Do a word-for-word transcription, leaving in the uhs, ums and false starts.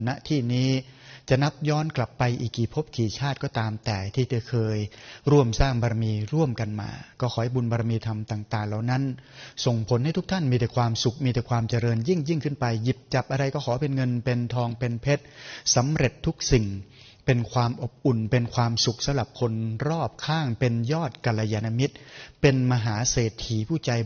ณที่นี้จะนับย้อนกลับไปอีกกี่ภพกี่ชาติก็ตามแต่ที่เธอเคยร่วมสร้างบารมีร่วมกันมาก็ขอให้บุญบารมีธรรมต่างๆเหล่านั้นส่งผลให้ทุกท่านมีแต่ความสุขมีแต่ความเจริญยิ่งยิ่งขึ้นไปหยิบจับอะไรก็ขอเป็นเงินเป็นทองเป็นเพชรสำเร็จทุกสิ่งเป็นความอบอุ่นเป็นความสุขสำหรับคนรอบข้างเป็นยอดกัลยาณมิตรเป็นมหาเศรษฐีผู้ใจ